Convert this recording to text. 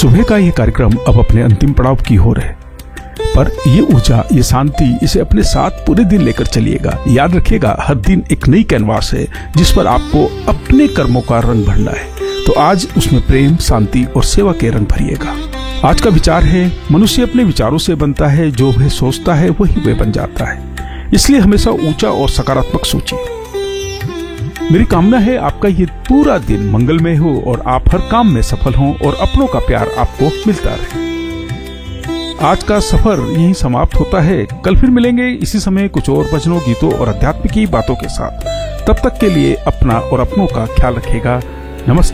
सुबह का ये कार्यक्रम अब अपने अंतिम पड़ाव की ओर है, पर ये ऊर्जा, ये शांति, इसे अपने साथ पूरे दिन लेकर चलिएगा। याद रखिएगा, हर दिन एक नई कैनवास है जिस पर आपको अपने कर्मों का रंग भरना है। तो आज उसमें प्रेम, शांति और सेवा के रंग भरिएगा। आज का विचार है, मनुष्य अपने विचारों से बनता है, जो वह सोचता है वही वह बन जाता है। इसलिए हमेशा ऊंचा और सकारात्मक सोचिए। मेरी कामना है आपका ये पूरा दिन मंगलमय हो और आप हर काम में सफल हों और अपनों का प्यार आपको मिलता रहे। आज का सफर यहीं समाप्त होता है। कल फिर मिलेंगे इसी समय कुछ और भजनों, गीतों और आध्यात्मिक बातों के साथ। तब तक के लिए अपना और अपनों का ख्याल रखिएगा। नमस्कार।